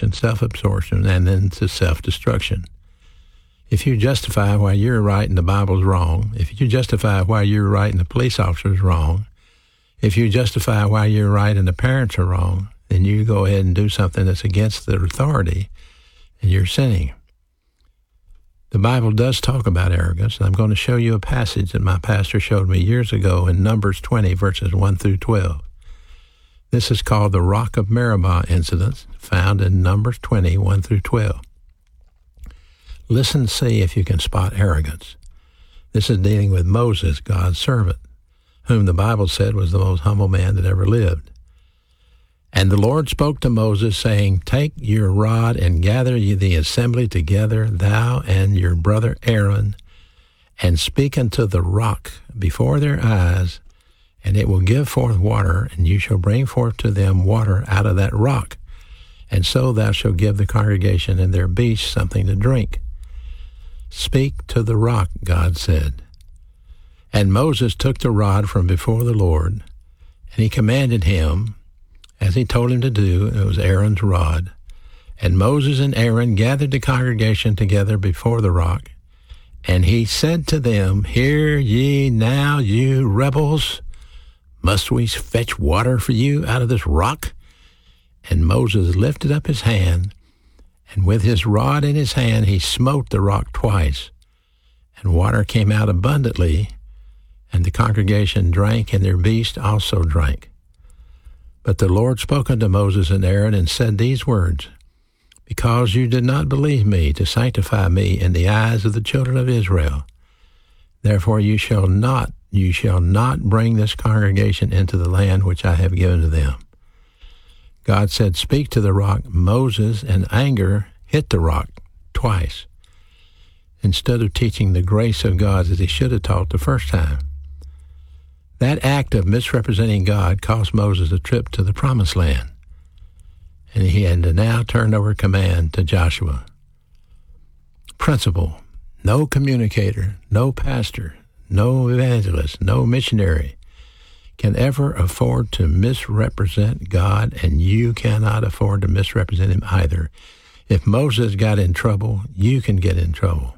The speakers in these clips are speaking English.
self-promotion, self-absorption, and then to self-destruction. If you justify why you're right and the Bible's wrong, if you justify why you're right and the police officer's wrong, if you justify why you're right and the parents are wrong, then you go ahead and do something that's against the authority, and you're sinning. The Bible does talk about arrogance, and I'm going to show you a passage that my pastor showed me years ago in Numbers 20, verses 1 through 12. This is called the Rock of Meribah incident, found in Numbers 20, 1 through 12. Listen and see if you can spot arrogance. This is dealing with Moses, God's servant, whom the Bible said was the most humble man that ever lived. And the Lord spoke to Moses, saying, Take your rod and gather ye the assembly together, thou and your brother Aaron, and speak unto the rock before their eyes, and it will give forth water, and you shall bring forth to them water out of that rock. And so thou shalt give the congregation and their beasts something to drink. Speak to the rock, God said. And Moses took the rod from before the Lord, and he commanded him, as he told him to do. It was Aaron's rod. And Moses and Aaron gathered the congregation together before the rock. And he said to them, Hear ye now, you rebels, must we fetch water for you out of this rock? And Moses lifted up his hand, and with his rod in his hand he smote the rock twice. And water came out abundantly, and the congregation drank, and their beasts also drank. But the Lord spoke unto Moses and Aaron, and said these words, Because you did not believe me to sanctify me in the eyes of the children of Israel, therefore you shall not bring this congregation into the land which I have given to them. God said, Speak to the rock. Moses, in anger, hit the rock twice, instead of teaching the grace of God as he should have taught the first time. That act of misrepresenting God cost Moses a trip to the Promised Land, and he had to now turn over command to Joshua. Principle: no communicator, no pastor, no evangelist, no missionary can ever afford to misrepresent God, and you cannot afford to misrepresent him either. If Moses got in trouble, you can get in trouble.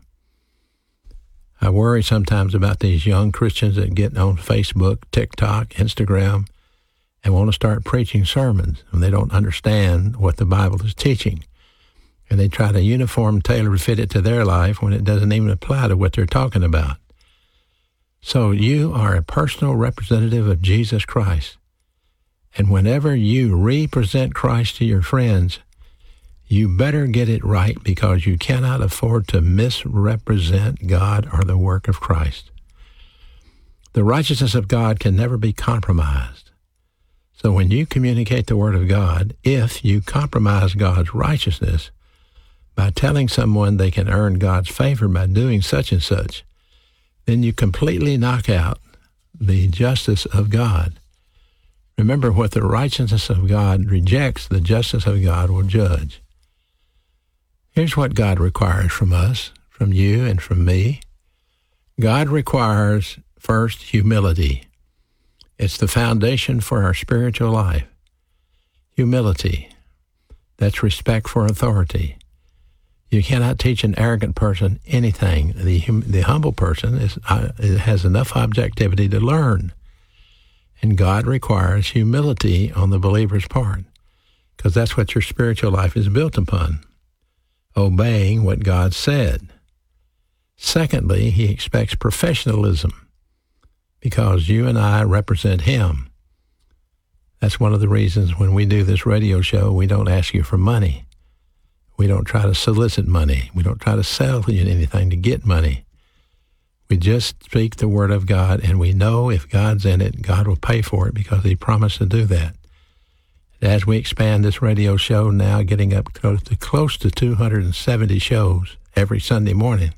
I worry sometimes about these young Christians that get on Facebook, TikTok, Instagram, and want to start preaching sermons, and they don't understand what the Bible is teaching. And they try to uniform, tailor, fit it to their life when it doesn't even apply to what they're talking about. So you are a personal representative of Jesus Christ. And whenever you represent Christ to your friends, you better get it right, because you cannot afford to misrepresent God or the work of Christ. The righteousness of God can never be compromised. So when you communicate the Word of God, if you compromise God's righteousness by telling someone they can earn God's favor by doing such and such, then you completely knock out the justice of God. Remember, what the righteousness of God rejects, the justice of God will judge. Here's what God requires from us, from you and from me. God requires, first, humility. It's the foundation for our spiritual life. Humility. That's respect for authority. You cannot teach an arrogant person anything. The humble person has enough objectivity to learn. And God requires humility on the believer's part, because that's what your spiritual life is built upon, obeying what God said. Secondly, he expects professionalism, because you and I represent him. That's one of the reasons when we do this radio show, we don't ask you for money. We don't try to solicit money. We don't try to sell you anything to get money. We just speak the Word of God, and we know if God's in it, God will pay for it, because he promised to do that. As we expand this radio show now, getting up close to 270 shows every Sunday morning,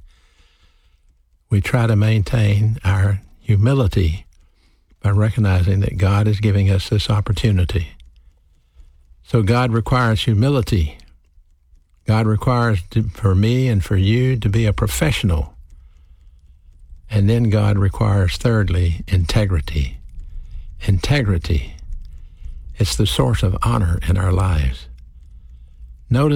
we try to maintain our humility by recognizing that God is giving us this opportunity. So God requires humility. God requires for me and for you to be a professional. And then God requires, thirdly, integrity. Integrity. It's the source of honor in our lives.